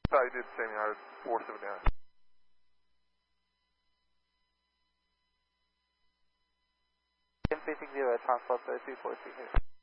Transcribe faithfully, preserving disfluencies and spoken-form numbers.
Thought you did the same. I heard four seven nine. ten three six zero, transport thirty two four six.